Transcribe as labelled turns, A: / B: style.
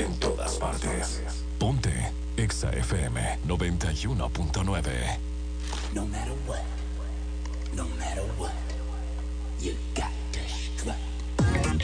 A: en todas partes. Ponte Exa FM 91.9.
B: No matter what, no matter what.